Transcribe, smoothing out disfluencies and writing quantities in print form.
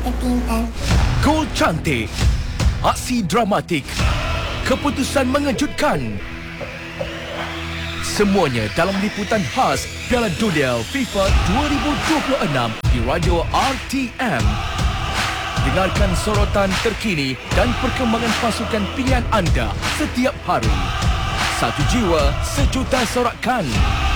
ketintan. Gol cantik, aksi dramatik, keputusan mengejutkan. Semuanya dalam liputan khas Piala Dunia FIFA 2026 di Radio RTM. Dengarkan sorotan terkini dan perkembangan pasukan pilihan anda setiap hari. Satu jiwa, sejuta sorakan.